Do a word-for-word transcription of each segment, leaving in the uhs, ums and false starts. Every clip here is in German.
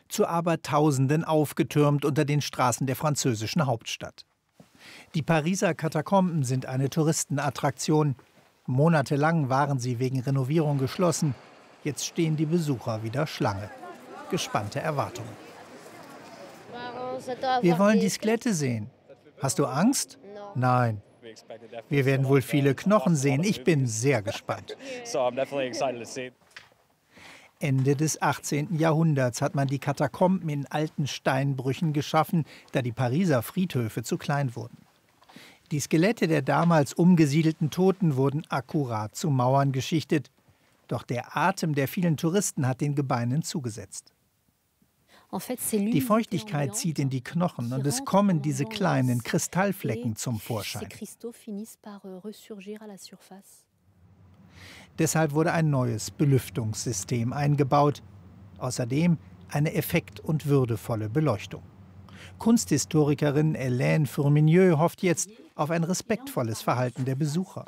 zu Abertausenden aufgetürmt unter den Straßen der französischen Hauptstadt. Die Pariser Katakomben sind eine Touristenattraktion. Monatelang waren sie wegen Renovierung geschlossen. Jetzt stehen die Besucher wieder Schlange. Gespannte Erwartungen. Wir wollen die Skelette sehen. Hast du Angst? Nein. Wir werden wohl viele Knochen sehen. Ich bin sehr gespannt. Ende des achtzehnten Jahrhunderts hat man die Katakomben in alten Steinbrüchen geschaffen, da die Pariser Friedhöfe zu klein wurden. Die Skelette der damals umgesiedelten Toten wurden akkurat zu Mauern geschichtet. Doch der Atem der vielen Touristen hat den Gebeinen zugesetzt. Die Feuchtigkeit zieht in die Knochen und es kommen diese kleinen Kristallflecken zum Vorschein. Deshalb wurde ein neues Belüftungssystem eingebaut. Außerdem eine effekt- und würdevolle Beleuchtung. Kunsthistorikerin Hélène Fourminieux hofft jetzt auf ein respektvolles Verhalten der Besucher.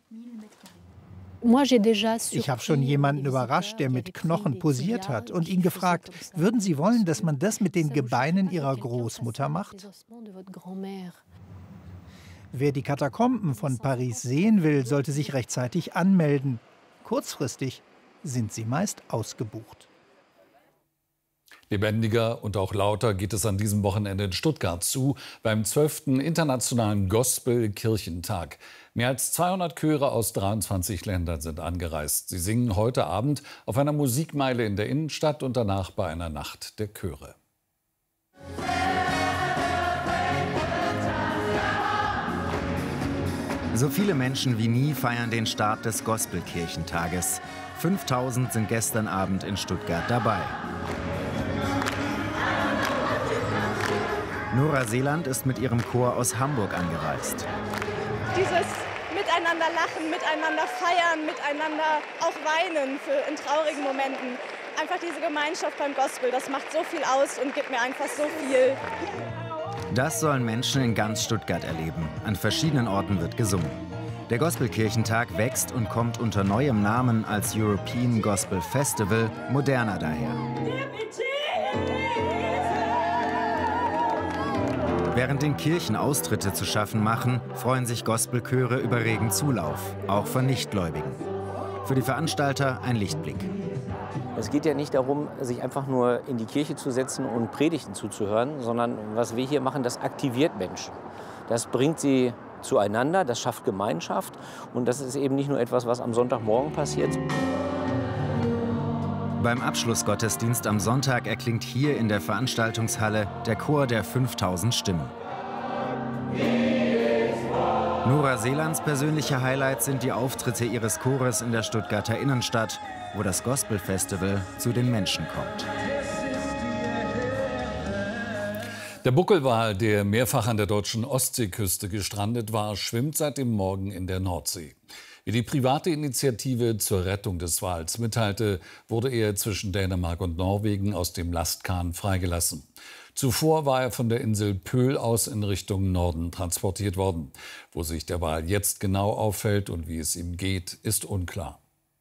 Ich habe schon jemanden überrascht, der mit Knochen posiert hat und ihn gefragt, würden Sie wollen, dass man das mit den Gebeinen Ihrer Großmutter macht? Wer die Katakomben von Paris sehen will, sollte sich rechtzeitig anmelden. Kurzfristig sind sie meist ausgebucht. Lebendiger und auch lauter geht es an diesem Wochenende in Stuttgart zu, beim zwölften Internationalen Gospel-Kirchentag. Mehr als zweihundert Chöre aus dreiundzwanzig Ländern sind angereist. Sie singen heute Abend auf einer Musikmeile in der Innenstadt und danach bei einer Nacht der Chöre. So viele Menschen wie nie feiern den Start des Gospel-Kirchentages. fünftausend sind gestern Abend in Stuttgart dabei. Nora Seeland ist mit ihrem Chor aus Hamburg angereist. Dieses Miteinander lachen, miteinander feiern, miteinander auch weinen für in traurigen Momenten. Einfach diese Gemeinschaft beim Gospel, das macht so viel aus und gibt mir einfach so viel. Das sollen Menschen in ganz Stuttgart erleben. An verschiedenen Orten wird gesungen. Der Gospelkirchentag wächst und kommt unter neuem Namen als European Gospel Festival moderner daher. Während den Kirchen Austritte zu schaffen machen, freuen sich Gospelchöre über regen Zulauf, auch von Nichtgläubigen. Für die Veranstalter ein Lichtblick. Es geht ja nicht darum, sich einfach nur in die Kirche zu setzen und Predigten zuzuhören, sondern was wir hier machen, das aktiviert Menschen. Das bringt sie zueinander, das schafft Gemeinschaft und das ist eben nicht nur etwas, was am Sonntagmorgen passiert. Beim Abschlussgottesdienst am Sonntag erklingt hier in der Veranstaltungshalle der Chor der fünftausend Stimmen. Nora Seelands persönliche Highlights sind die Auftritte ihres Chores in der Stuttgarter Innenstadt, wo das Gospelfestival zu den Menschen kommt. Der Buckelwal, der mehrfach an der deutschen Ostseeküste gestrandet war, schwimmt seit dem Morgen in der Nordsee. Wie die private Initiative zur Rettung des Wals mitteilte, wurde er zwischen Dänemark und Norwegen aus dem Lastkahn freigelassen. Zuvor war er von der Insel Pöhl aus in Richtung Norden transportiert worden. Wo sich der Wal jetzt genau aufhält und wie es ihm geht, ist unklar.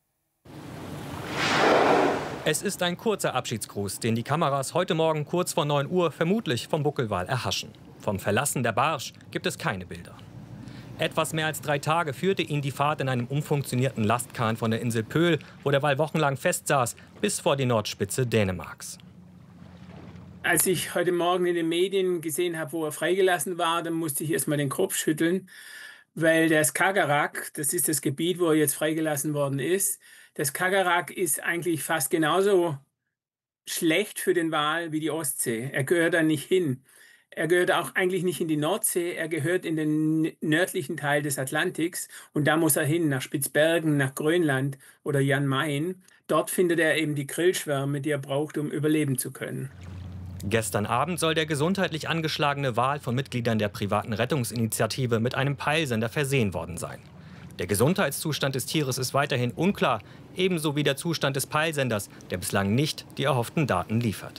Es ist ein kurzer Abschiedsgruß, den die Kameras heute Morgen kurz vor neun Uhr vermutlich vom Buckelwal erhaschen. Vom Verlassen der Barsch gibt es keine Bilder. Etwas mehr als drei Tage führte ihn die Fahrt in einem umfunktionierten Lastkahn von der Insel Pöhl, wo der Wal wochenlang festsaß, bis vor die Nordspitze Dänemarks. Als ich heute Morgen in den Medien gesehen habe, wo er freigelassen war, dann musste ich erst mal den Kopf schütteln, weil das Skagerrak, das ist das Gebiet, wo er jetzt freigelassen worden ist, das Skagerrak ist eigentlich fast genauso schlecht für den Wal wie die Ostsee. Er gehört da nicht hin. Er gehört auch eigentlich nicht in die Nordsee, er gehört in den nördlichen Teil des Atlantiks und da muss er hin, nach Spitzbergen, nach Grönland oder Jan Mayen. Dort findet er eben die Grillschwärme, die er braucht, um überleben zu können. Gestern Abend soll der gesundheitlich angeschlagene Wal von Mitgliedern der privaten Rettungsinitiative mit einem Peilsender versehen worden sein. Der Gesundheitszustand des Tieres ist weiterhin unklar, ebenso wie der Zustand des Peilsenders, der bislang nicht die erhofften Daten liefert.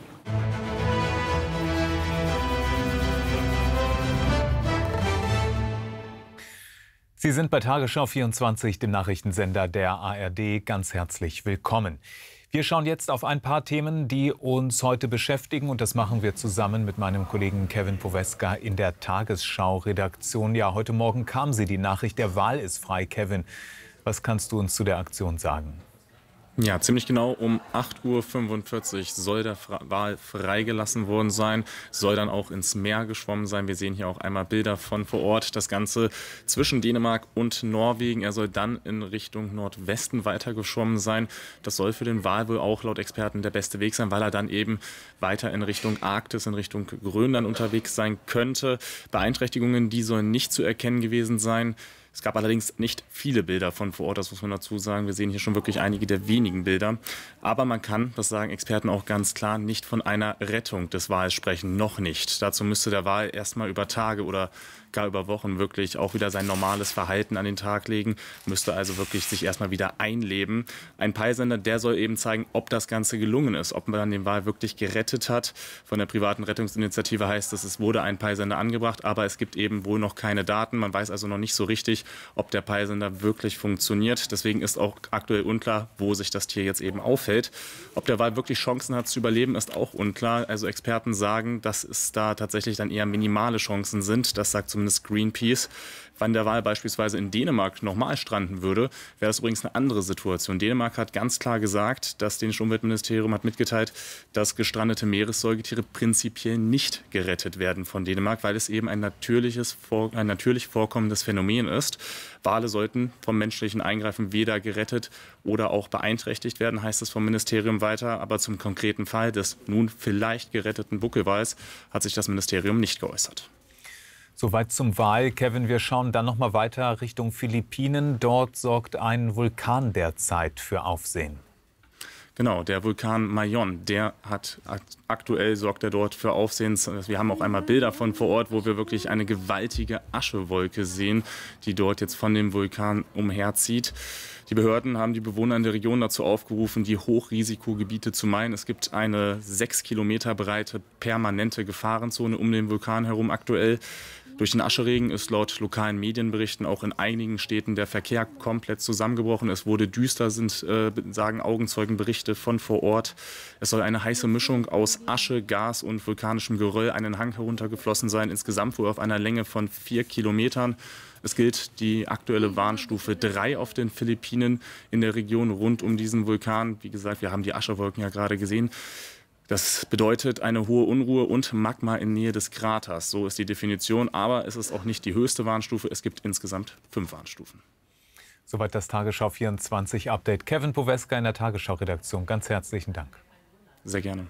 Sie sind bei Tagesschau vierundzwanzig, dem Nachrichtensender der A R D, ganz herzlich willkommen. Wir schauen jetzt auf ein paar Themen, die uns heute beschäftigen. Und das machen wir zusammen mit meinem Kollegen Kevin Poweska in der Tagesschau-Redaktion. Ja, heute Morgen kam sie, die Nachricht, der Wal ist frei. Kevin, was kannst du uns zu der Aktion sagen? Ja, ziemlich genau um acht Uhr fünfundvierzig soll der Wal freigelassen worden sein, soll dann auch ins Meer geschwommen sein. Wir sehen hier auch einmal Bilder von vor Ort. Das Ganze zwischen Dänemark und Norwegen. Er soll dann in Richtung Nordwesten weiter geschwommen sein. Das soll für den Wal wohl auch laut Experten der beste Weg sein, weil er dann eben weiter in Richtung Arktis, in Richtung Grönland unterwegs sein könnte. Beeinträchtigungen, die sollen nicht zu erkennen gewesen sein. Es gab allerdings nicht viele Bilder von vor Ort, das muss man dazu sagen. Wir sehen hier schon wirklich einige der wenigen Bilder. Aber man kann, das sagen Experten auch ganz klar, nicht von einer Rettung des Wals sprechen, noch nicht. Dazu müsste der Wal erstmal über Tage oder gar über Wochen wirklich auch wieder sein normales Verhalten an den Tag legen, müsste also wirklich sich erstmal wieder einleben. Ein Peilsender, der soll eben zeigen, ob das Ganze gelungen ist, ob man den Wal wirklich gerettet hat. Von der privaten Rettungsinitiative heißt es, es wurde ein Peilsender angebracht, aber es gibt eben wohl noch keine Daten. Man weiß also noch nicht so richtig, ob der Peilsender wirklich funktioniert. Deswegen ist auch aktuell unklar, wo sich das Tier jetzt eben aufhält. Ob der Wal wirklich Chancen hat zu überleben, ist auch unklar. Also Experten sagen, dass es da tatsächlich dann eher minimale Chancen sind. Das sagt zumindest Greenpeace. Wenn der Wal beispielsweise in Dänemark nochmal stranden würde, wäre das übrigens eine andere Situation. Dänemark hat ganz klar gesagt, das dänische Umweltministerium hat mitgeteilt, dass gestrandete Meeressäugetiere prinzipiell nicht gerettet werden von Dänemark, weil es eben ein natürliches, ein natürlich vorkommendes Phänomen ist. Wale sollten vom menschlichen Eingreifen weder gerettet oder auch beeinträchtigt werden, heißt es vom Ministerium weiter. Aber zum konkreten Fall des nun vielleicht geretteten Buckelwals hat sich das Ministerium nicht geäußert. Soweit zum Wal. Kevin, wir schauen dann noch mal weiter Richtung Philippinen. Dort sorgt ein Vulkan derzeit für Aufsehen. Genau, der Vulkan Mayon, der hat aktuell sorgt er dort für Aufsehen. Wir haben auch einmal Bilder von vor Ort, wo wir wirklich eine gewaltige Aschewolke sehen, die dort jetzt von dem Vulkan umherzieht. Die Behörden haben die Bewohner in der Region dazu aufgerufen, die Hochrisikogebiete zu meiden. Es gibt eine sechs Kilometer breite permanente Gefahrenzone um den Vulkan herum aktuell. Durch den Ascheregen ist laut lokalen Medienberichten auch in einigen Städten der Verkehr komplett zusammengebrochen. Es wurde düster, sind, äh, sagen Augenzeugenberichte von vor Ort. Es soll eine heiße Mischung aus Asche, Gas und vulkanischem Geröll einen Hang heruntergeflossen sein. Insgesamt wohl auf einer Länge von vier Kilometern. Es gilt die aktuelle Warnstufe drei auf den Philippinen in der Region rund um diesen Vulkan. Wie gesagt, wir haben die Aschewolken ja gerade gesehen. Das bedeutet eine hohe Unruhe und Magma in Nähe des Kraters. So ist die Definition. Aber es ist auch nicht die höchste Warnstufe. Es gibt insgesamt fünf Warnstufen. Soweit das Tagesschau vierundzwanzig Update. Kevin Poweska in der Tagesschau-Redaktion. Ganz herzlichen Dank. Sehr gerne.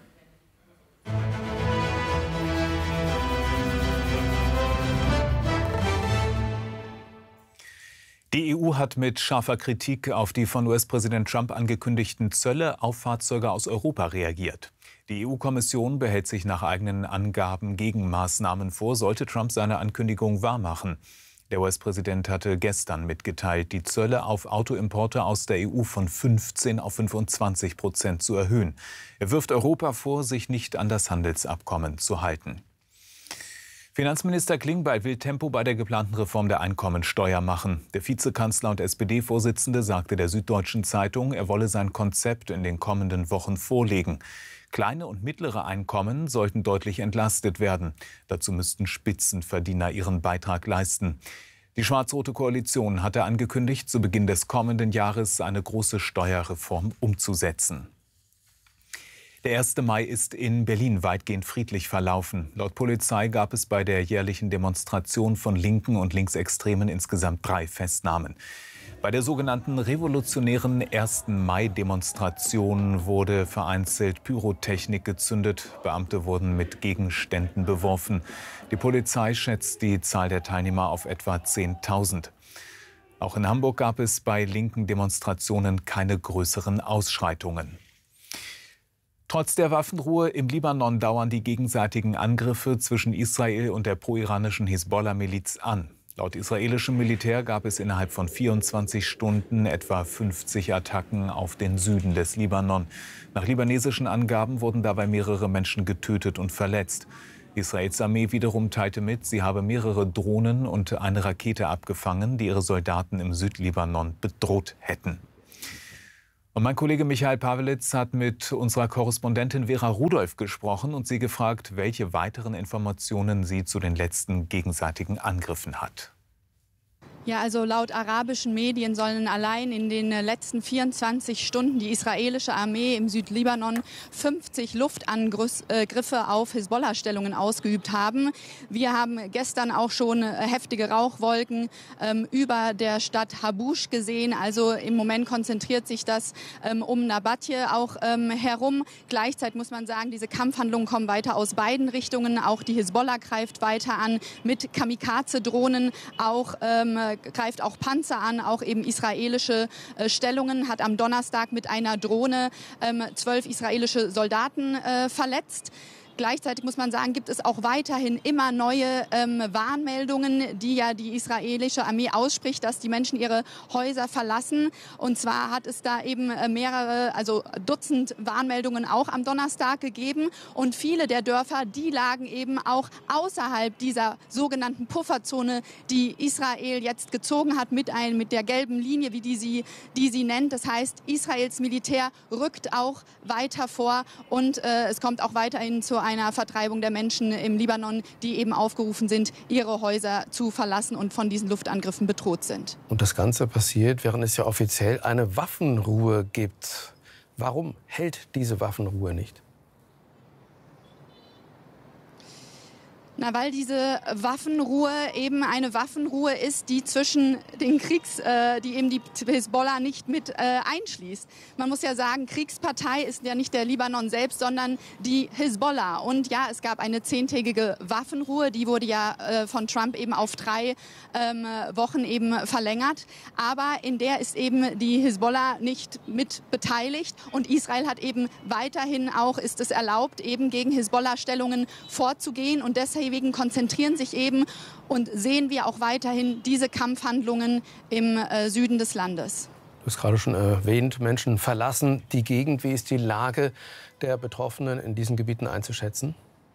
Die E U hat mit scharfer Kritik auf die von U S-Präsident Trump angekündigten Zölle auf Fahrzeuge aus Europa reagiert. Die E U-Kommission behält sich nach eigenen Angaben Gegenmaßnahmen vor, sollte Trump seine Ankündigung wahrmachen. Der U S-Präsident hatte gestern mitgeteilt, die Zölle auf Autoimporte aus der E U von fünfzehn auf fünfundzwanzig Prozent zu erhöhen. Er wirft Europa vor, sich nicht an das Handelsabkommen zu halten. Finanzminister Klingbeil will Tempo bei der geplanten Reform der Einkommensteuer machen. Der Vizekanzler und S P D-Vorsitzende sagte der Süddeutschen Zeitung, er wolle sein Konzept in den kommenden Wochen vorlegen. Kleine und mittlere Einkommen sollten deutlich entlastet werden. Dazu müssten Spitzenverdiener ihren Beitrag leisten. Die schwarz-rote Koalition hatte angekündigt, zu Beginn des kommenden Jahres eine große Steuerreform umzusetzen. Der erste Mai ist in Berlin weitgehend friedlich verlaufen. Laut Polizei gab es bei der jährlichen Demonstration von Linken und Linksextremen insgesamt drei Festnahmen. Bei der sogenannten revolutionären ersten Mai-Demonstration wurde vereinzelt Pyrotechnik gezündet. Beamte wurden mit Gegenständen beworfen. Die Polizei schätzt die Zahl der Teilnehmer auf etwa zehntausend. Auch in Hamburg gab es bei linken Demonstrationen keine größeren Ausschreitungen. Trotz der Waffenruhe im Libanon dauern die gegenseitigen Angriffe zwischen Israel und der pro-iranischen Hisbollah-Miliz an. Laut israelischem Militär gab es innerhalb von vierundzwanzig Stunden etwa fünfzig Attacken auf den Süden des Libanon. Nach libanesischen Angaben wurden dabei mehrere Menschen getötet und verletzt. Israels Armee wiederum teilte mit, sie habe mehrere Drohnen und eine Rakete abgefangen, die ihre Soldaten im Südlibanon bedroht hätten. Und mein Kollege Michael Pawelitz hat mit unserer Korrespondentin Vera Rudolph gesprochen und sie gefragt, welche weiteren Informationen sie zu den letzten gegenseitigen Angriffen hat. Ja, also laut arabischen Medien sollen allein in den letzten vierundzwanzig Stunden die israelische Armee im Südlibanon fünfzig Luftangriffe auf Hisbollah-Stellungen ausgeübt haben. Wir haben gestern auch schon heftige Rauchwolken ähm, über der Stadt Habush gesehen. Also im Moment konzentriert sich das ähm, um Nabatje auch ähm, herum. Gleichzeitig muss man sagen, diese Kampfhandlungen kommen weiter aus beiden Richtungen. Auch die Hisbollah greift weiter an mit Kamikaze-Drohnen, auch ähm, greift auch Panzer an, auch eben israelische äh, Stellungen, hat am Donnerstag mit einer Drohne ähm, zwölf israelische Soldaten äh, verletzt. Gleichzeitig muss man sagen, gibt es auch weiterhin immer neue ähm, Warnmeldungen, die ja die israelische Armee ausspricht, dass die Menschen ihre Häuser verlassen. Und zwar hat es da eben mehrere, also Dutzend Warnmeldungen auch am Donnerstag gegeben. Und viele der Dörfer, die lagen eben auch außerhalb dieser sogenannten Pufferzone, die Israel jetzt gezogen hat mit, ein, mit der gelben Linie, wie die sie, die sie nennt. Das heißt, Israels Militär rückt auch weiter vor und äh, es kommt auch weiterhin zu einer einer Vertreibung der Menschen im Libanon, die eben aufgerufen sind, ihre Häuser zu verlassen und von diesen Luftangriffen bedroht sind. Und das Ganze passiert, während es ja offiziell eine Waffenruhe gibt. Warum hält diese Waffenruhe nicht? Na, weil diese Waffenruhe eben eine Waffenruhe ist, die zwischen den Kriegs, äh, die eben die Hisbollah nicht mit äh, einschließt. Man muss ja sagen, Kriegspartei ist ja nicht der Libanon selbst, sondern die Hisbollah. Und ja, es gab eine zehntägige Waffenruhe, die wurde ja äh, von Trump eben auf drei ähm, Wochen eben verlängert. Aber in der ist eben die Hisbollah nicht mit beteiligt und Israel hat eben weiterhin auch, ist es erlaubt, eben gegen Hisbollah-Stellungen vorzugehen und deshalb Deswegen konzentrieren sich eben und sehen wir auch weiterhin diese Kampfhandlungen im äh, Süden des Landes. Du hast gerade schon erwähnt, Menschen verlassen die Gegend. Wie ist die Lage der Betroffenen in diesen Gebieten einzuschätzen?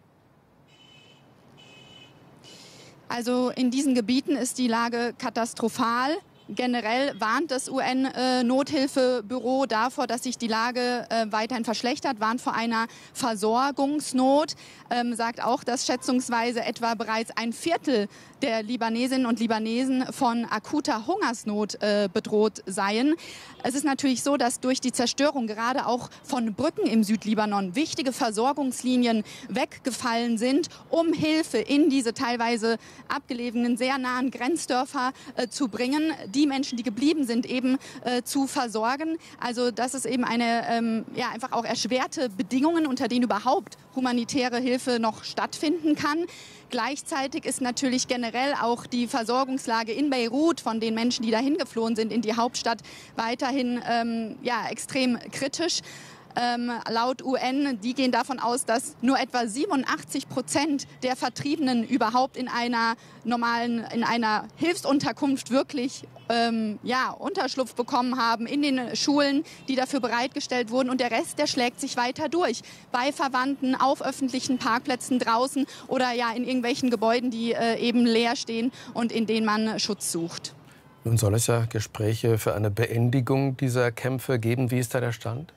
Also in diesen Gebieten ist die Lage katastrophal. Generell warnt das U N-Nothilfebüro äh, davor, dass sich die Lage äh, weiterhin verschlechtert, warnt vor einer Versorgungsnot, ähm, sagt auch, dass schätzungsweise etwa bereits ein Viertel der Libanesinnen und Libanesen von akuter Hungersnot äh, bedroht seien. Es ist natürlich so, dass durch die Zerstörung gerade auch von Brücken im Südlibanon wichtige Versorgungslinien weggefallen sind, um Hilfe in diese teilweise abgelegenen, sehr nahen Grenzdörfer äh, zu bringen, die Menschen, die geblieben sind, eben äh, zu versorgen. Also das ist eben eine ähm, ja, einfach auch erschwerte Bedingungen, unter denen überhaupt humanitäre Hilfe noch stattfinden kann. Gleichzeitig ist natürlich generell auch die Versorgungslage in Beirut von den Menschen, die dahin geflohen sind, in die Hauptstadt weiterhin ähm, ja, extrem kritisch. Ähm, laut U N, die gehen davon aus, dass nur etwa siebenundachtzig Prozent der Vertriebenen überhaupt in einer normalen, in einer Hilfsunterkunft wirklich ähm, ja, Unterschlupf bekommen haben in den Schulen, die dafür bereitgestellt wurden. Und der Rest, der schlägt sich weiter durch. Bei Verwandten, auf öffentlichen Parkplätzen draußen oder ja in irgendwelchen Gebäuden, die äh, eben leer stehen und in denen man Schutz sucht. Nun soll es ja Gespräche für eine Beendigung dieser Kämpfe geben. Wie ist da der Stand?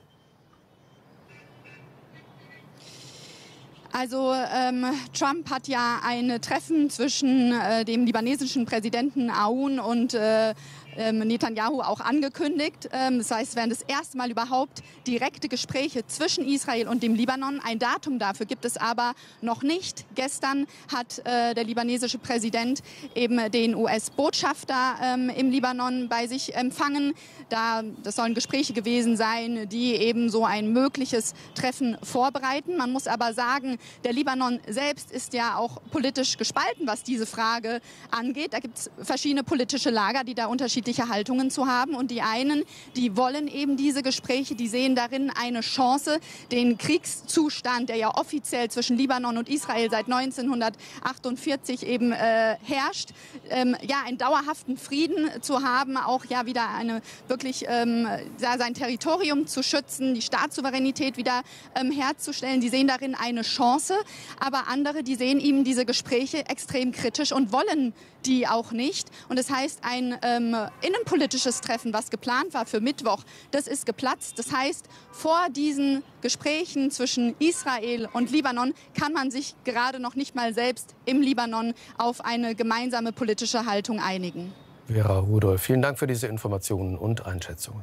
Also ähm, Trump hat ja ein Treffen zwischen äh, dem libanesischen Präsidenten Aoun und äh, ähm, Netanyahu auch angekündigt. Ähm, das heißt, es werden das erste Mal überhaupt direkte Gespräche zwischen Israel und dem Libanon. Ein Datum dafür gibt es aber noch nicht. Gestern hat äh, der libanesische Präsident eben den U S-Botschafter ähm, im Libanon bei sich empfangen. Da, das sollen Gespräche gewesen sein, die eben so ein mögliches Treffen vorbereiten. Man muss aber sagen, der Libanon selbst ist ja auch politisch gespalten, was diese Frage angeht. Da gibt es verschiedene politische Lager, die da unterschiedliche Haltungen zu haben. Und die einen, die wollen eben diese Gespräche, die sehen darin eine Chance, den Kriegszustand, der ja offiziell zwischen Libanon und Israel seit neunzehnhundertachtundvierzig eben äh, herrscht, ähm, ja, einen dauerhaften Frieden zu haben, auch ja wieder eine wirklich ähm, sein Territorium zu schützen, die Staatssouveränität wieder ähm, herzustellen. Die sehen darin eine Chance, aber andere, die sehen eben diese Gespräche extrem kritisch und wollen die auch nicht. Und das heißt, ein ähm, innenpolitisches Treffen, was geplant war für Mittwoch, das ist geplatzt. Das heißt, vor diesen Gesprächen zwischen Israel und Libanon kann man sich gerade noch nicht mal selbst im Libanon auf eine gemeinsame politische Haltung einigen. Vera Rudolph, vielen Dank für diese Informationen und Einschätzungen.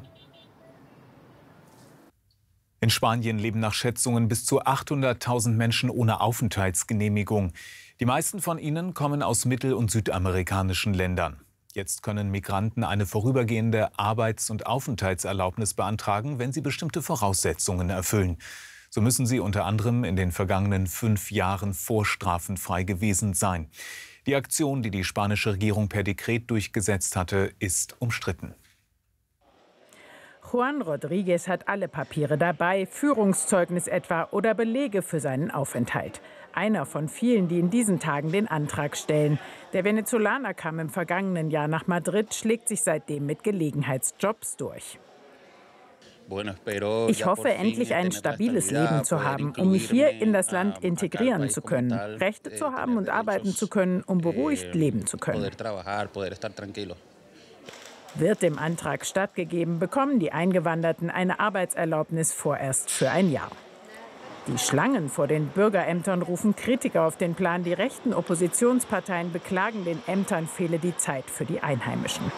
In Spanien leben nach Schätzungen bis zu achthunderttausend Menschen ohne Aufenthaltsgenehmigung. Die meisten von ihnen kommen aus mittel- und südamerikanischen Ländern. Jetzt können Migranten eine vorübergehende Arbeits- und Aufenthaltserlaubnis beantragen, wenn sie bestimmte Voraussetzungen erfüllen. So müssen sie unter anderem in den vergangenen fünf Jahren vorstrafenfrei gewesen sein. Die Aktion, die die spanische Regierung per Dekret durchgesetzt hatte, ist umstritten. Juan Rodriguez hat alle Papiere dabei, Führungszeugnis etwa oder Belege für seinen Aufenthalt. Einer von vielen, die in diesen Tagen den Antrag stellen. Der Venezolaner kam im vergangenen Jahr nach Madrid, schlägt sich seitdem mit Gelegenheitsjobs durch. Ich hoffe, endlich ein stabiles Leben zu haben, um mich hier in das Land integrieren zu können, Rechte zu haben und arbeiten zu können, um beruhigt leben zu können. Wird dem Antrag stattgegeben, bekommen die Eingewanderten eine Arbeitserlaubnis vorerst für ein Jahr. Die Schlangen vor den Bürgerämtern rufen Kritiker auf den Plan. Die rechten Oppositionsparteien beklagen, den Ämtern fehle die Zeit für die Einheimischen.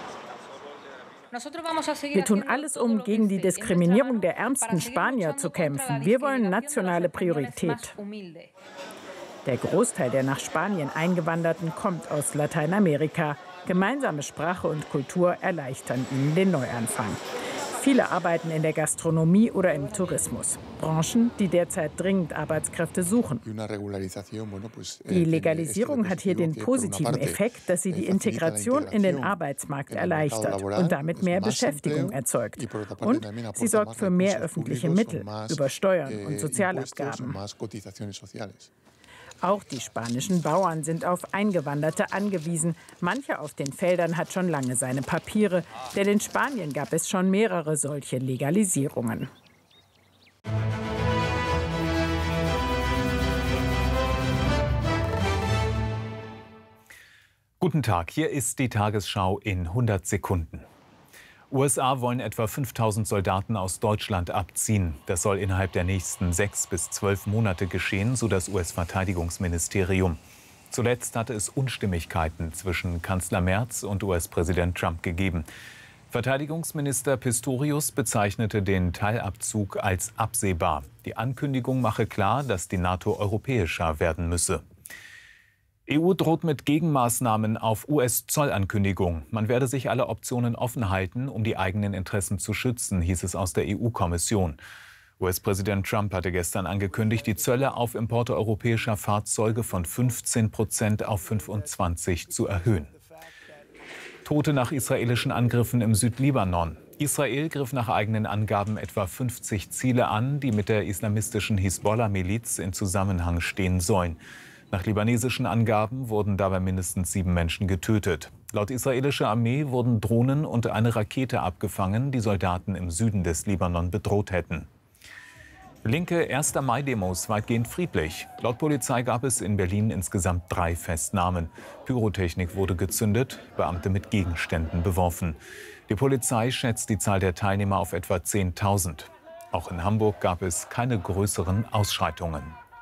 Wir tun alles, um gegen die Diskriminierung der ärmsten Spanier zu kämpfen. Wir wollen nationale Priorität. Der Großteil der nach Spanien Eingewanderten kommt aus Lateinamerika. Gemeinsame Sprache und Kultur erleichtern ihnen den Neuanfang. Viele arbeiten in der Gastronomie oder im Tourismus. Branchen, die derzeit dringend Arbeitskräfte suchen. Die Legalisierung hat hier den positiven Effekt, dass sie die Integration in den Arbeitsmarkt erleichtert und damit mehr Beschäftigung erzeugt. Und sie sorgt für mehr öffentliche Mittel über Steuern und Sozialabgaben. Auch die spanischen Bauern sind auf Eingewanderte angewiesen. Mancher auf den Feldern hat schon lange seine Papiere, denn in Spanien gab es schon mehrere solche Legalisierungen. Guten Tag, hier ist die Tagesschau in hundert Sekunden. U S A wollen etwa fünftausend Soldaten aus Deutschland abziehen. Das soll innerhalb der nächsten sechs bis zwölf Monate geschehen, so das U S-Verteidigungsministerium. Zuletzt hatte es Unstimmigkeiten zwischen Kanzler Merz und U S-Präsident Trump gegeben. Verteidigungsminister Pistorius bezeichnete den Teilabzug als absehbar. Die Ankündigung mache klar, dass die NATO europäischer werden müsse. E U droht mit Gegenmaßnahmen auf U S-Zollankündigung. Man werde sich alle Optionen offen halten, um die eigenen Interessen zu schützen, hieß es aus der E U-Kommission. U S-Präsident Trump hatte gestern angekündigt, die Zölle auf Importe europäischer Fahrzeuge von fünfzehn Prozent auf fünfundzwanzig zu erhöhen. Tote nach israelischen Angriffen im Südlibanon. Israel griff nach eigenen Angaben etwa fünfzig Ziele an, die mit der islamistischen Hisbollah-Miliz in Zusammenhang stehen sollen. Nach libanesischen Angaben wurden dabei mindestens sieben Menschen getötet. Laut israelischer Armee wurden Drohnen und eine Rakete abgefangen, die Soldaten im Süden des Libanon bedroht hätten. Linke erster Mai-Demos weitgehend friedlich. Laut Polizei gab es in Berlin insgesamt drei Festnahmen. Pyrotechnik wurde gezündet, Beamte mit Gegenständen beworfen. Die Polizei schätzt die Zahl der Teilnehmer auf etwa zehntausend. Auch in Hamburg gab es keine größeren Ausschreitungen.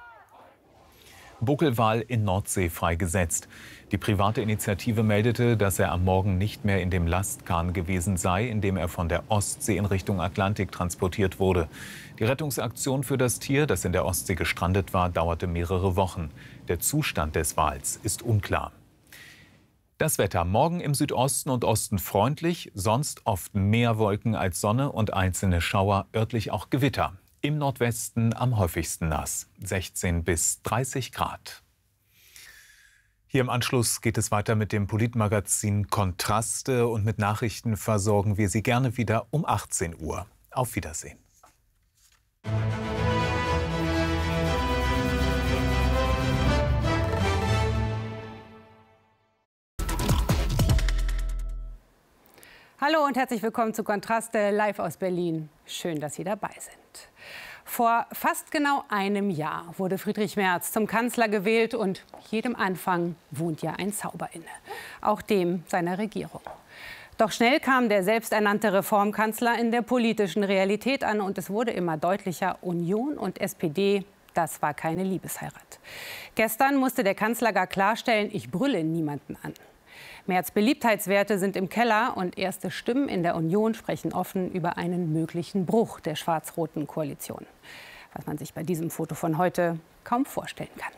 Buckelwal in Nordsee freigesetzt. Die private Initiative meldete, dass er am Morgen nicht mehr in dem Lastkahn gewesen sei, in dem er von der Ostsee in Richtung Atlantik transportiert wurde. Die Rettungsaktion für das Tier, das in der Ostsee gestrandet war, dauerte mehrere Wochen. Der Zustand des Wals ist unklar. Das Wetter morgen im Südosten und Osten freundlich, sonst oft mehr Wolken als Sonne und einzelne Schauer, örtlich auch Gewitter. Im Nordwesten am häufigsten nass, sechzehn bis dreißig Grad. Hier im Anschluss geht es weiter mit dem Politmagazin Kontraste und mit Nachrichten versorgen wir Sie gerne wieder um achtzehn Uhr. Auf Wiedersehen. Hallo und herzlich willkommen zu Kontraste live aus Berlin. Schön, dass Sie dabei sind. Vor fast genau einem Jahr wurde Friedrich Merz zum Kanzler gewählt und jedem Anfang wohnt ja ein Zauber inne. Auch dem seiner Regierung. Doch schnell kam der selbsternannte Reformkanzler in der politischen Realität an und es wurde immer deutlicher, Union und S P D, das war keine Liebesheirat. Gestern musste der Kanzler gar klarstellen, ich brülle niemanden an. Merz' Beliebtheitswerte sind im Keller und erste Stimmen in der Union sprechen offen über einen möglichen Bruch der schwarz-roten Koalition. Was man sich bei diesem Foto von heute kaum vorstellen kann.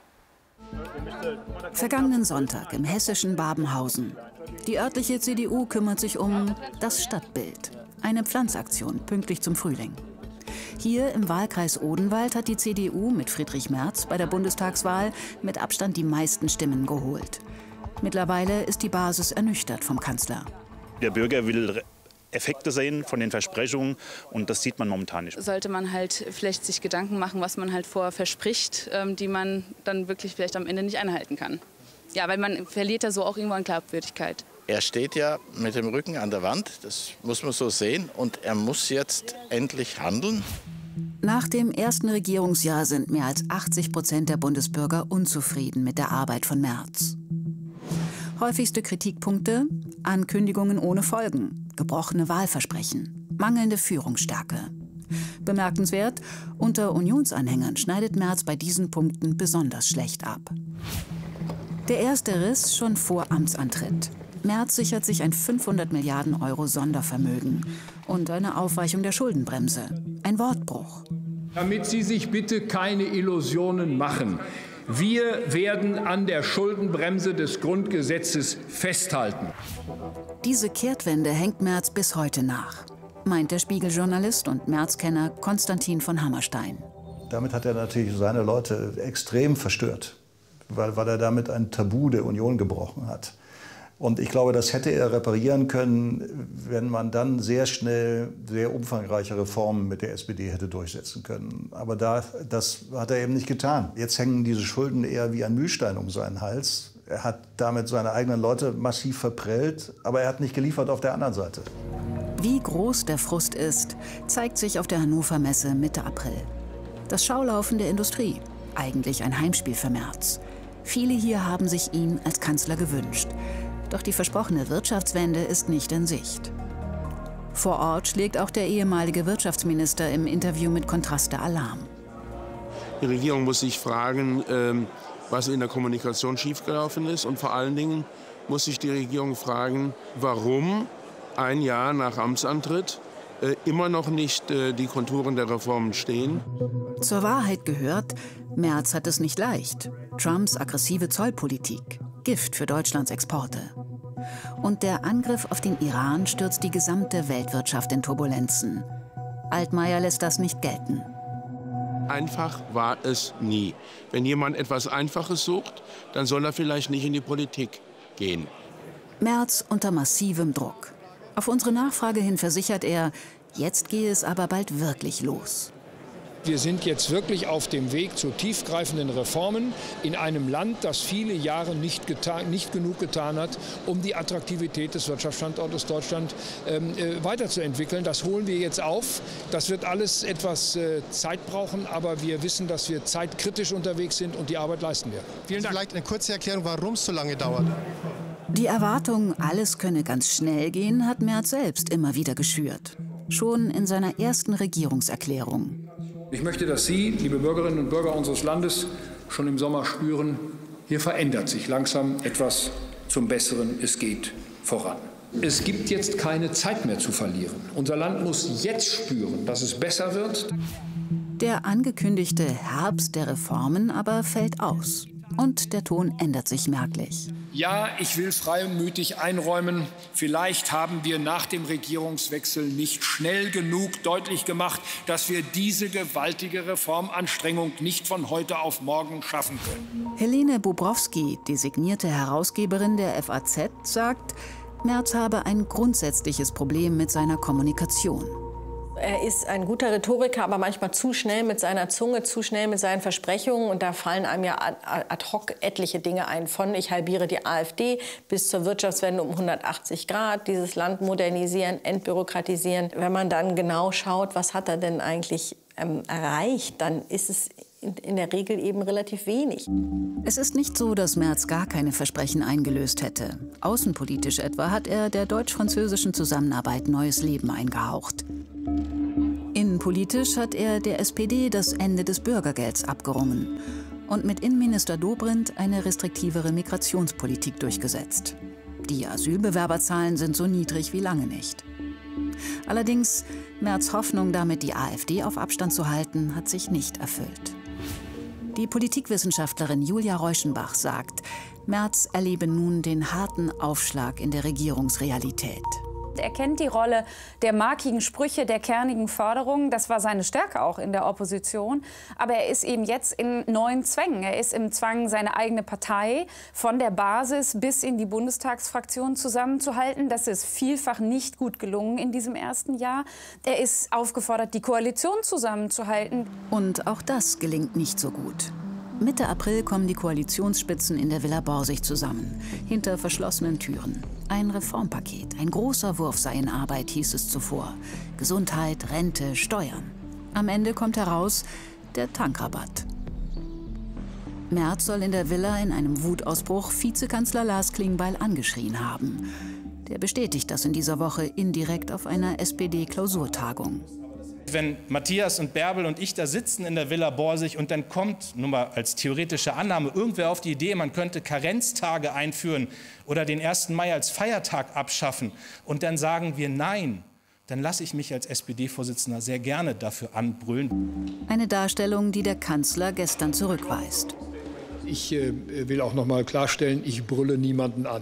Vergangenen Sonntag im hessischen Babenhausen. Die örtliche C D U kümmert sich um das Stadtbild. Eine Pflanzaktion pünktlich zum Frühling. Hier im Wahlkreis Odenwald hat die C D U mit Friedrich Merz bei der Bundestagswahl mit Abstand die meisten Stimmen geholt. Mittlerweile ist die Basis ernüchtert vom Kanzler. Der Bürger will Effekte sehen von den Versprechungen und das sieht man momentan nicht. Sollte man halt vielleicht sich Gedanken machen, was man halt vorher verspricht, ähm, die man dann wirklich vielleicht am Ende nicht einhalten kann. Ja, weil man verliert ja so auch irgendwo an Glaubwürdigkeit. Er steht ja mit dem Rücken an der Wand, das muss man so sehen, und er muss jetzt endlich handeln. Nach dem ersten Regierungsjahr sind mehr als achtzig Prozent der Bundesbürger unzufrieden mit der Arbeit von Merz. Häufigste Kritikpunkte: Ankündigungen ohne Folgen, gebrochene Wahlversprechen, mangelnde Führungsstärke. Bemerkenswert, unter Unionsanhängern schneidet Merz bei diesen Punkten besonders schlecht ab. Der erste Riss schon vor Amtsantritt. Merz sichert sich ein fünfhundert Milliarden Euro Sondervermögen und eine Aufweichung der Schuldenbremse. Ein Wortbruch. Damit Sie sich bitte keine Illusionen machen. Wir werden an der Schuldenbremse des Grundgesetzes festhalten. Diese Kehrtwende hängt Merz bis heute nach, meint der Spiegel-Journalist und Merz-Kenner Konstantin von Hammerstein. Damit hat er natürlich seine Leute extrem verstört, weil, weil er damit ein Tabu der Union gebrochen hat. Und ich glaube, das hätte er reparieren können, wenn man dann sehr schnell sehr umfangreiche Reformen mit der S P D hätte durchsetzen können. Aber da, das hat er eben nicht getan. Jetzt hängen diese Schulden eher wie ein Mühlstein um seinen Hals. Er hat damit seine eigenen Leute massiv verprellt, aber er hat nicht geliefert auf der anderen Seite. Wie groß der Frust ist, zeigt sich auf der Hannover Messe Mitte April. Das Schaulaufen der Industrie, eigentlich ein Heimspiel für Merz. Viele hier haben sich ihn als Kanzler gewünscht. Doch die versprochene Wirtschaftswende ist nicht in Sicht. Vor Ort schlägt auch der ehemalige Wirtschaftsminister im Interview mit Kontraste Alarm. Die Regierung muss sich fragen, was in der Kommunikation schiefgelaufen ist. Und vor allen Dingen muss sich die Regierung fragen, warum ein Jahr nach Amtsantritt immer noch nicht die Konturen der Reformen stehen. Zur Wahrheit gehört, Merz hat es nicht leicht. Trumps aggressive Zollpolitik, Gift für Deutschlands Exporte. Und der Angriff auf den Iran stürzt die gesamte Weltwirtschaft in Turbulenzen. Altmaier lässt das nicht gelten. Einfach war es nie. Wenn jemand etwas Einfaches sucht, dann soll er vielleicht nicht in die Politik gehen. Merz unter massivem Druck. Auf unsere Nachfrage hin versichert er, jetzt gehe es aber bald wirklich los. Wir sind jetzt wirklich auf dem Weg zu tiefgreifenden Reformen in einem Land, das viele Jahre nicht, getan, nicht genug getan hat, um die Attraktivität des Wirtschaftsstandortes Deutschland ähm, äh, weiterzuentwickeln. Das holen wir jetzt auf. Das wird alles etwas äh, Zeit brauchen, aber wir wissen, dass wir zeitkritisch unterwegs sind und die Arbeit leisten wir. Vielen Dank. Vielleicht eine kurze Erklärung, warum es so lange dauert. Die Erwartung, alles könne ganz schnell gehen, hat Merz selbst immer wieder geschürt. Schon in seiner ersten Regierungserklärung. Ich möchte, dass Sie, liebe Bürgerinnen und Bürger unseres Landes, schon im Sommer spüren, hier verändert sich langsam etwas zum Besseren. Es geht voran. Es gibt jetzt keine Zeit mehr zu verlieren. Unser Land muss jetzt spüren, dass es besser wird. Der angekündigte Herbst der Reformen aber fällt aus. Und der Ton ändert sich merklich. Ja, ich will freimütig einräumen, vielleicht haben wir nach dem Regierungswechsel nicht schnell genug deutlich gemacht, dass wir diese gewaltige Reformanstrengung nicht von heute auf morgen schaffen können. Helene Bobrowski, designierte Herausgeberin der F A Z, sagt, Merz habe ein grundsätzliches Problem mit seiner Kommunikation. Er ist ein guter Rhetoriker, aber manchmal zu schnell mit seiner Zunge, zu schnell mit seinen Versprechungen. Und da fallen einem ja ad hoc etliche Dinge ein. Von ich halbiere die AfD bis zur Wirtschaftswende um hundertachtzig Grad, dieses Land modernisieren, entbürokratisieren. Wenn man dann genau schaut, was hat er denn eigentlich ähm, erreicht, dann ist es in der Regel eben relativ wenig. Es ist nicht so, dass Merz gar keine Versprechen eingelöst hätte. Außenpolitisch etwa hat er der deutsch-französischen Zusammenarbeit neues Leben eingehaucht. Innenpolitisch hat er der S P D das Ende des Bürgergelds abgerungen und mit Innenminister Dobrindt eine restriktivere Migrationspolitik durchgesetzt. Die Asylbewerberzahlen sind so niedrig wie lange nicht. Allerdings, Merz' Hoffnung, damit die AfD auf Abstand zu halten, hat sich nicht erfüllt. Die Politikwissenschaftlerin Julia Reuschenbach sagt, Merz erlebe nun den harten Aufschlag in der Regierungsrealität. Er kennt die Rolle der markigen Sprüche, der kernigen Forderungen. Das war seine Stärke auch in der Opposition. Aber er ist eben jetzt in neuen Zwängen. Er ist im Zwang, seine eigene Partei von der Basis bis in die Bundestagsfraktion zusammenzuhalten. Das ist vielfach nicht gut gelungen in diesem ersten Jahr. Er ist aufgefordert, die Koalition zusammenzuhalten. Und auch das gelingt nicht so gut. Mitte April kommen die Koalitionsspitzen in der Villa Borsig zusammen, hinter verschlossenen Türen. Ein Reformpaket, ein großer Wurf sei in Arbeit, hieß es zuvor. Gesundheit, Rente, Steuern. Am Ende kommt heraus, der Tankrabatt. Merz soll in der Villa in einem Wutausbruch Vizekanzler Lars Klingbeil angeschrien haben. Der bestätigt das in dieser Woche indirekt auf einer S P D-Klausurtagung. Wenn Matthias und Bärbel und ich da sitzen in der Villa Borsig und dann kommt, nur mal als theoretische Annahme, irgendwer auf die Idee, man könnte Karenztage einführen oder den ersten Mai als Feiertag abschaffen und dann sagen wir Nein, dann lasse ich mich als S P D-Vorsitzender sehr gerne dafür anbrüllen. Eine Darstellung, die der Kanzler gestern zurückweist. Ich äh, will auch noch mal klarstellen, ich brülle niemanden an.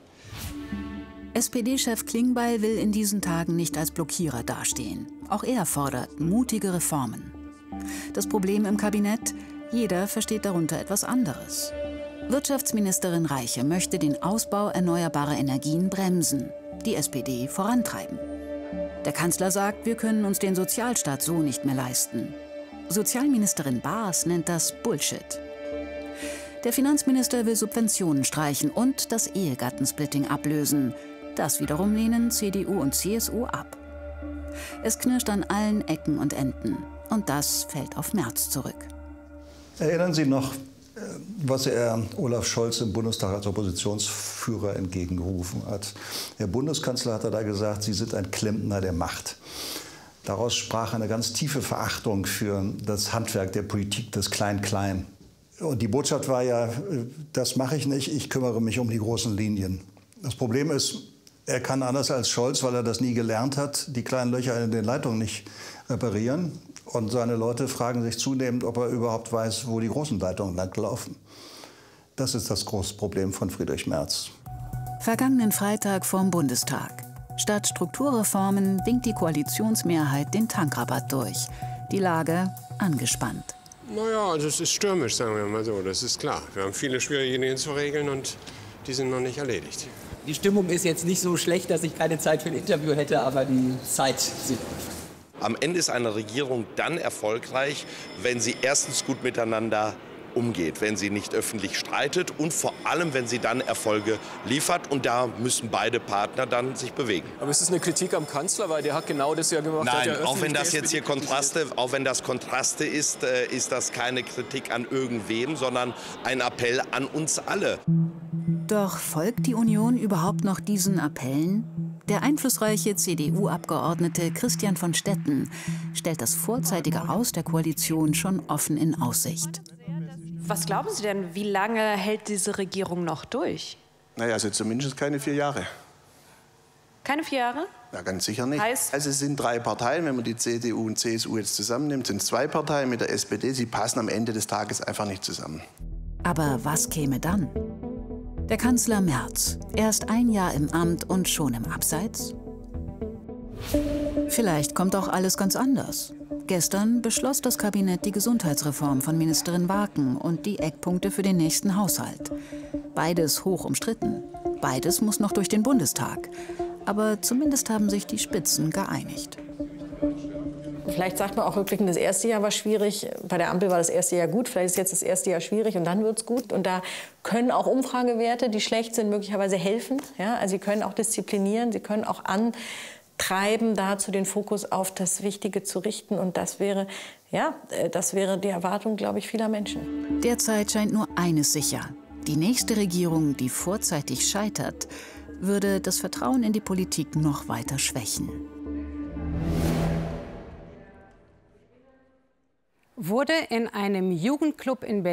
S P D-Chef Klingbeil will in diesen Tagen nicht als Blockierer dastehen. Auch er fordert mutige Reformen. Das Problem im Kabinett? Jeder versteht darunter etwas anderes. Wirtschaftsministerin Reiche möchte den Ausbau erneuerbarer Energien bremsen, die S P D vorantreiben. Der Kanzler sagt, wir können uns den Sozialstaat so nicht mehr leisten. Sozialministerin Baas nennt das Bullshit. Der Finanzminister will Subventionen streichen und das Ehegattensplitting ablösen. Das wiederum lehnen C D U und C S U ab. Es knirscht an allen Ecken und Enden. Und das fällt auf Merz zurück. Erinnern Sie noch, was er Olaf Scholz im Bundestag als Oppositionsführer entgegengerufen hat? Der Bundeskanzler hat da gesagt, Sie sind ein Klempner der Macht. Daraus sprach eine ganz tiefe Verachtung für das Handwerk der Politik des Klein-Klein. Und die Botschaft war ja, das mache ich nicht, ich kümmere mich um die großen Linien. Das Problem ist, er kann anders als Scholz, weil er das nie gelernt hat, die kleinen Löcher in den Leitungen nicht reparieren. Und seine Leute fragen sich zunehmend, ob er überhaupt weiß, wo die großen Leitungen langlaufen. Das ist das große Problem von Friedrich Merz. Vergangenen Freitag vorm Bundestag. Statt Strukturreformen winkt die Koalitionsmehrheit den Tankrabatt durch. Die Lage angespannt. Naja, also es ist stürmisch, sagen wir mal so, das ist klar. Wir haben viele schwierige Dinge zu regeln und die sind noch nicht erledigt. Die Stimmung ist jetzt nicht so schlecht, dass ich keine Zeit für ein Interview hätte, aber die Zeit sieht. Am Ende ist eine Regierung dann erfolgreich, wenn sie erstens gut miteinander umgeht, wenn sie nicht öffentlich streitet und vor allem, wenn sie dann Erfolge liefert. Und da müssen beide Partner dann sich bewegen. Aber ist das eine Kritik am Kanzler, weil der hat genau das ja gemacht? Nein, ja auch wenn das jetzt hier Kontraste, auch wenn das Kontraste ist, ist das keine Kritik an irgendwem, sondern ein Appell an uns alle. Doch folgt die Union überhaupt noch diesen Appellen? Der einflussreiche C D U-Abgeordnete Christian von Stetten stellt das vorzeitige Aus der Koalition schon offen in Aussicht. Was glauben Sie denn, wie lange hält diese Regierung noch durch? Naja, also zumindest keine vier Jahre. Keine vier Jahre? Ja, ganz sicher nicht. Heißt? Also es sind drei Parteien, wenn man die C D U und C S U jetzt zusammennimmt, sind es zwei Parteien mit der S P D. Sie passen am Ende des Tages einfach nicht zusammen. Aber was käme dann? Der Kanzler Merz, erst ein Jahr im Amt und schon im Abseits? Vielleicht kommt auch alles ganz anders. Gestern beschloss das Kabinett die Gesundheitsreform von Ministerin Waken und die Eckpunkte für den nächsten Haushalt. Beides hoch umstritten. Beides muss noch durch den Bundestag. Aber zumindest haben sich die Spitzen geeinigt. Vielleicht sagt man auch rückblickend, das erste Jahr war schwierig. Bei der Ampel war das erste Jahr gut. Vielleicht ist jetzt das erste Jahr schwierig und dann wird es gut. Und da können auch Umfragewerte, die schlecht sind, möglicherweise helfen. Ja, also sie können auch disziplinieren, sie können auch an treiben, dazu den Fokus auf das Wichtige zu richten. Und das wäre, ja, das wäre die Erwartung, glaube ich, vieler Menschen. Derzeit scheint nur eines sicher. Die nächste Regierung, die vorzeitig scheitert, würde das Vertrauen in die Politik noch weiter schwächen. Wurde in einem Jugendclub in Berlin